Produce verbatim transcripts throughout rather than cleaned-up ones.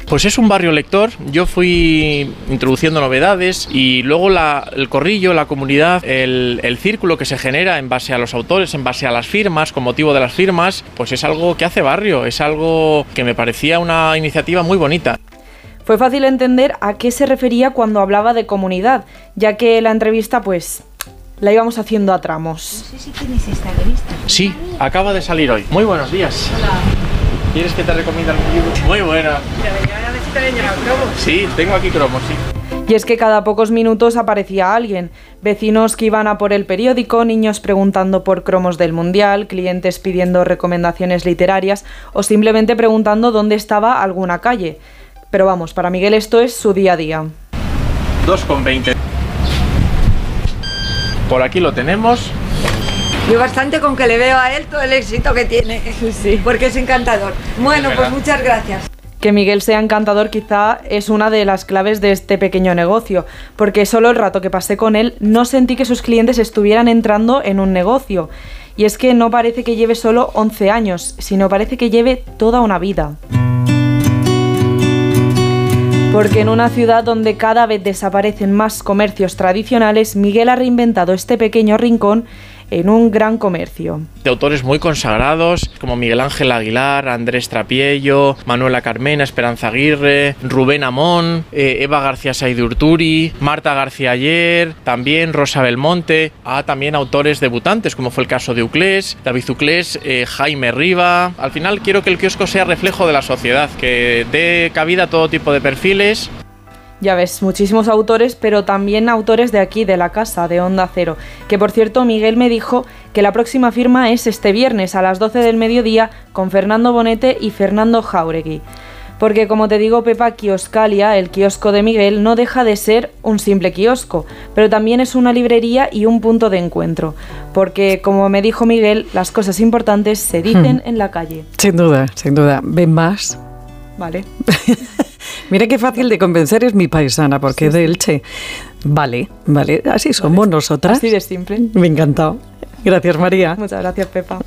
Pues es un barrio lector. Yo fui introduciendo novedades y luego la, el corrillo, la comunidad, el, el círculo que se genera en base a los autores, en base a las firmas, con motivo de las firmas, pues es algo que hace barrio, es algo que me parecía una iniciativa muy bonita. Fue fácil entender a qué se refería cuando hablaba de comunidad, ya que la entrevista pues la íbamos haciendo a tramos. No sé si tienes esta revista. Sí, acaba de salir hoy. Muy buenos días. Hola. ¿Quieres que te recomiende algún libro? Muy buena. Mira, venía a ver si te habían llegado cromos. Sí, tengo aquí cromos, sí. Y es que cada pocos minutos aparecía alguien. Vecinos que iban a por el periódico, niños preguntando por cromos del Mundial, clientes pidiendo recomendaciones literarias o simplemente preguntando dónde estaba alguna calle. Pero vamos, para Miguel esto es su día a día. dos con veinte. Por aquí lo tenemos. Yo bastante con que le veo a él todo el éxito que tiene, Sí. porque es encantador. Bueno, pues muchas gracias. Que Miguel sea encantador quizá es una de las claves de este pequeño negocio, porque solo el rato que pasé con él no sentí que sus clientes estuvieran entrando en un negocio. Y es que no parece que lleve solo once años, sino parece que lleve toda una vida. Porque en una ciudad donde cada vez desaparecen más comercios tradicionales, Miguel ha reinventado este pequeño rincón en un gran comercio. De autores muy consagrados como Miguel Ángel Aguilar, Andrés Trapiello, Manuela Carmena, Esperanza Aguirre, Rubén Amón, eh, Eva García Saiz de Urturi, Marta García Ayer, también Rosa Belmonte, a también autores debutantes como fue el caso de Uclés, David Uclés, eh, Jaime Riva. Al final quiero que el kiosco sea reflejo de la sociedad, que dé cabida a todo tipo de perfiles. Ya ves, muchísimos autores, pero también autores de aquí, de la casa, de Onda Cero. Que por cierto, Miguel me dijo que la próxima firma es este viernes a las doce del mediodía con Fernando Bonete y Fernando Jáuregui. Porque como te digo, Pepa, Kioscalia, el kiosco de Miguel, no deja de ser un simple kiosco, pero también es una librería y un punto de encuentro. Porque, como me dijo Miguel, las cosas importantes se dicen hmm. en la calle. Sin duda, sin duda. ¿Ven más? Vale. Mira qué fácil de convencer es mi paisana, porque sí, es de Elche. Vale, vale, así somos vale. nosotras. Así de simple. Me ha encantado. Gracias, María. Muchas gracias, Pepa.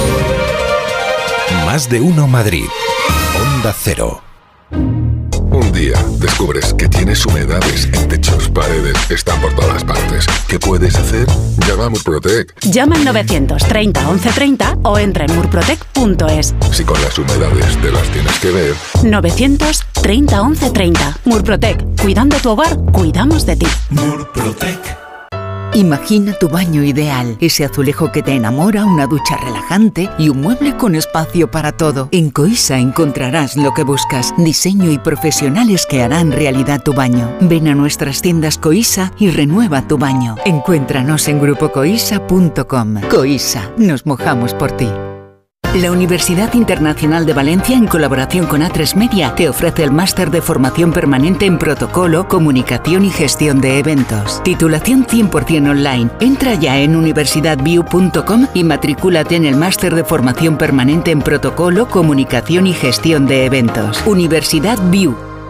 Más de uno Madrid. Onda Cero. Un día descubres que tienes humedades en techos, paredes, están por todas partes. ¿Qué puedes hacer? Llama a Murprotec. Llama al novecientos treinta once treinta o entra en murprotec punto es. Si con las humedades te las tienes que ver. novecientos treinta once treinta. Murprotec. Cuidando tu hogar, cuidamos de ti. Murprotec. Imagina tu baño ideal, ese azulejo que te enamora, una ducha relajante y un mueble con espacio para todo. En Coisa encontrarás lo que buscas, diseño y profesionales que harán realidad tu baño. Ven a nuestras tiendas Coisa y renueva tu baño. Encuéntranos en grupo coisa punto com. Coisa, nos mojamos por ti. La Universidad Internacional de Valencia, en colaboración con A tres Media, te ofrece el máster de formación permanente en protocolo, comunicación y gestión de eventos. Titulación cien por ciento online. Entra ya en universidad view punto com y matricúlate en el máster de formación permanente en protocolo, comunicación y gestión de eventos. Universidad View.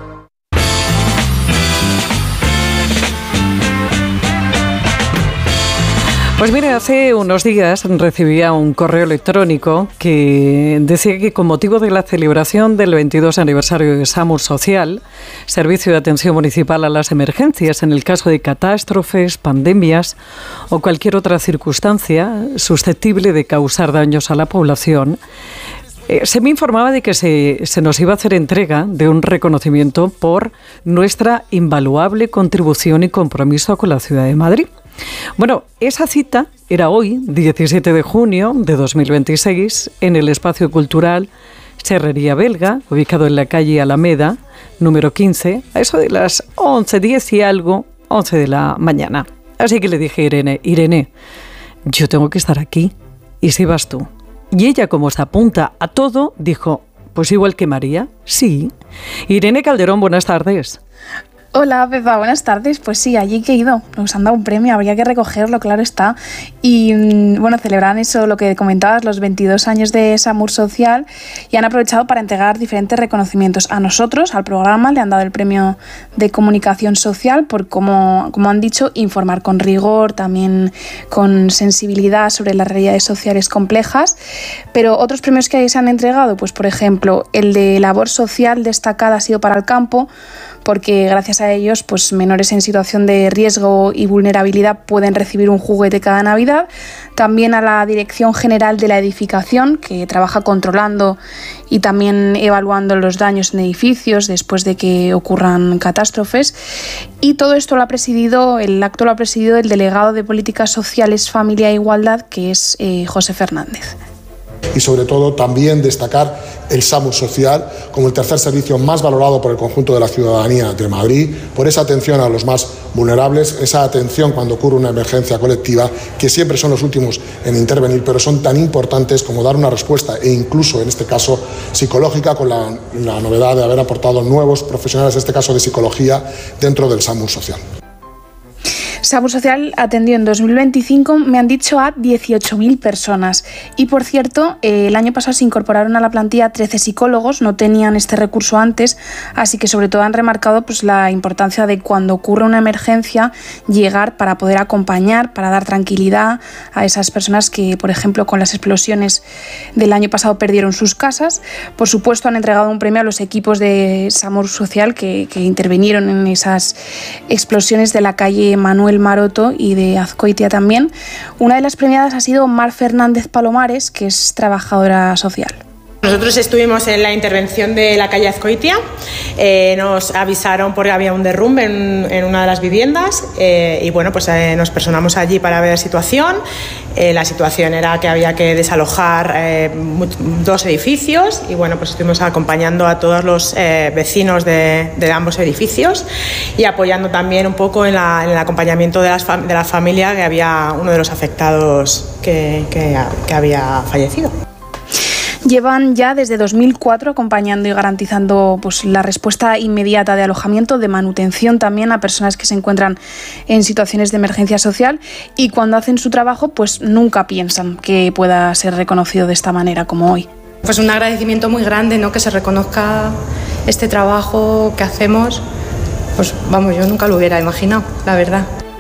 Pues mire, hace unos días recibía un correo electrónico que decía que con motivo de la celebración del veintidós aniversario de SAMUR Social, Servicio de Atención Municipal a las Emergencias en el caso de catástrofes, pandemias o cualquier otra circunstancia susceptible de causar daños a la población, eh, se me informaba de que se, se nos iba a hacer entrega de un reconocimiento por nuestra invaluable contribución y compromiso con la ciudad de Madrid. Bueno, esa cita era hoy, diecisiete de junio de dos mil veintiséis, en el Espacio Cultural Serrería Belga, ubicado en la calle Alameda, número quince, a eso de las once, diez y algo, once de la mañana. Así que le dije a Irene, Irene, yo tengo que estar aquí, ¿y si vas tú? Y ella, como se apunta a todo, dijo, pues igual que María, sí. Irene Calderón, buenas tardes. Hola Pepa, buenas tardes. Pues sí, allí que he ido, nos han dado un premio, habría que recogerlo, claro está. Y bueno, celebran eso, lo que comentabas, los veintidós años de SAMUR Social, y han aprovechado para entregar diferentes reconocimientos. A nosotros, al programa, le han dado el premio de comunicación social por, como, como han dicho, informar con rigor, también con sensibilidad sobre las realidades sociales complejas. Pero otros premios que se han entregado, pues por ejemplo, el de labor social destacada ha sido para el campo, porque gracias a ellos pues menores en situación de riesgo y vulnerabilidad pueden recibir un juguete cada Navidad. También a la Dirección General de la Edificación, que trabaja controlando y también evaluando los daños en edificios después de que ocurran catástrofes. Y todo esto lo ha presidido, el acto lo ha presidido el delegado de Políticas Sociales, Familia e Igualdad, que es eh, José Fernández. Y sobre todo también destacar el SAMUR Social como el tercer servicio más valorado por el conjunto de la ciudadanía de Madrid, por esa atención a los más vulnerables, esa atención cuando ocurre una emergencia colectiva, que siempre son los últimos en intervenir, pero son tan importantes como dar una respuesta, e incluso en este caso psicológica, con la, la novedad de haber aportado nuevos profesionales, en este caso de psicología, dentro del SAMUR Social. SAMUR Social atendió en dos mil veinticinco, me han dicho, a dieciocho mil personas. Y por cierto, eh, el año pasado se incorporaron a la plantilla trece psicólogos, no tenían este recurso antes, así que sobre todo han remarcado pues, la importancia de cuando ocurre una emergencia llegar para poder acompañar, para dar tranquilidad a esas personas que, por ejemplo, con las explosiones del año pasado perdieron sus casas. Por supuesto, han entregado un premio a los equipos de SAMUR Social que, que intervinieron en esas explosiones de la calle Manuel Maroto y de Azcoitia también. Una de las premiadas ha sido Mar Fernández Palomares, que es trabajadora social. Nosotros estuvimos en la intervención de la calle Azcoitia, eh, nos avisaron porque había un derrumbe en, en una de las viviendas eh, y bueno, pues eh, nos personamos allí para ver la situación. Eh, la situación era que había que desalojar eh, dos edificios y bueno, pues estuvimos acompañando a todos los eh, vecinos de, de ambos edificios y apoyando también un poco en, la, en el acompañamiento de, las, de la familia, que había uno de los afectados que, que, que había fallecido. Llevan ya desde dos mil cuatro acompañando y garantizando pues, la respuesta inmediata de alojamiento, de manutención también a personas que se encuentran en situaciones de emergencia social, y cuando hacen su trabajo pues nunca piensan que pueda ser reconocido de esta manera como hoy. Pues un agradecimiento muy grande, ¿no? Que se reconozca este trabajo que hacemos, pues vamos, yo nunca lo hubiera imaginado, la verdad.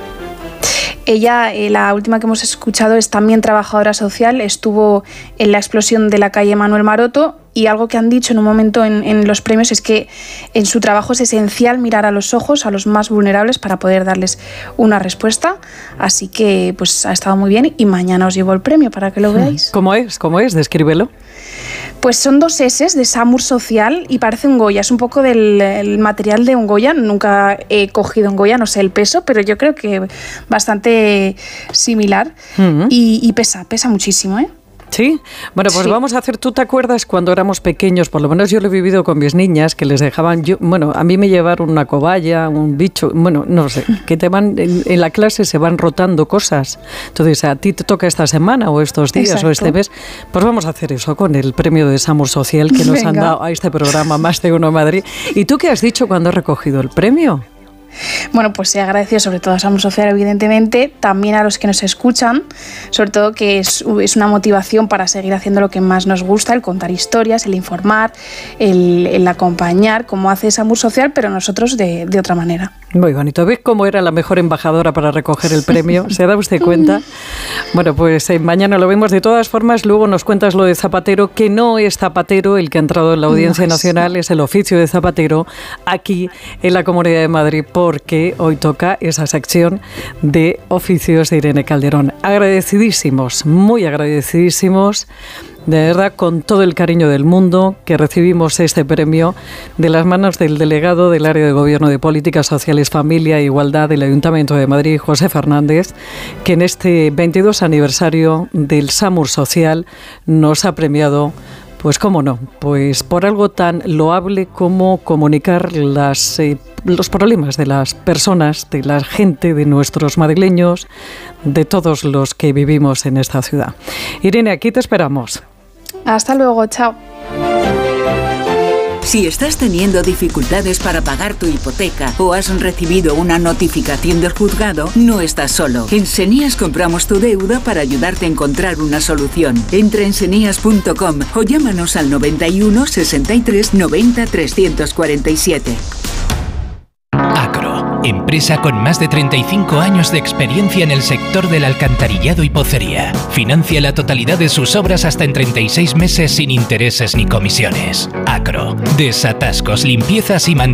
Ella, eh, la última que hemos escuchado, es también trabajadora social, estuvo en la explosión de la calle Manuel Maroto, y algo que han dicho en un momento en, en los premios es que en su trabajo es esencial mirar a los ojos a los más vulnerables para poder darles una respuesta. Así que pues ha estado muy bien y mañana os llevo el premio para que lo veáis. ¿Cómo es? ¿Cómo es? Descríbelo. Pues son dos eses de SAMUR Social y parece un Goya, es un poco del el material de un Goya. Nunca he cogido un Goya, no sé el peso, pero yo creo que bastante similar. Uh-huh. y, y pesa, pesa muchísimo, ¿eh? Sí, bueno, pues sí. Vamos a hacer, ¿tú te acuerdas cuando éramos pequeños? Por lo menos yo lo he vivido con mis niñas, que les dejaban, yo, bueno, a mí me llevaron una cobaya, un bicho, bueno, no sé, que te van, en, en la clase se van rotando cosas. Entonces, a ti te toca esta semana o estos días Exacto. o este mes, pues vamos a hacer eso con el premio de SAMUR Social que nos Venga. han dado a este programa Más de Uno Madrid. ¿Y tú qué has dicho cuando has recogido el premio? Bueno, pues se agradece sobre todo a SAMUR Social, evidentemente, también a los que nos escuchan, sobre todo que es, es una motivación para seguir haciendo lo que más nos gusta, el contar historias, el informar, el, el acompañar, como hace SAMUR Social, pero nosotros de, de otra manera. Muy bonito. ¿Ves cómo era la mejor embajadora para recoger el premio? ¿Se da usted cuenta? Bueno, pues eh, mañana lo vemos. De todas formas, luego nos cuentas lo de Zapatero, que no es Zapatero el que ha entrado en la Audiencia no, Nacional, sí. es el oficio de Zapatero aquí en la Comunidad de Madrid, porque hoy toca esa sección de oficios de Irene Calderón. Agradecidísimos, muy agradecidísimos, de verdad, con todo el cariño del mundo, que recibimos este premio de las manos del delegado del Área de Gobierno de Políticas Sociales, Familia e Igualdad del Ayuntamiento de Madrid, José Fernández, que en este veintidós aniversario del SAMUR Social nos ha premiado. Pues cómo no, pues por algo tan loable como comunicar las, eh, los problemas de las personas, de la gente, de nuestros madrileños, de todos los que vivimos en esta ciudad. Irene, aquí te esperamos. Hasta luego, chao. Si estás teniendo dificultades para pagar tu hipoteca o has recibido una notificación del juzgado, no estás solo. En Senías compramos tu deuda para ayudarte a encontrar una solución. Entra en senías punto com o llámanos al noventa y uno, sesenta y tres, noventa, trescientos cuarenta y siete. Acro, empresa con más de treinta y cinco años de experiencia en el sector del alcantarillado y pocería. Financia la totalidad de sus obras hasta en treinta y seis meses sin intereses ni comisiones. Acro, desatascos, limpiezas y mantenimiento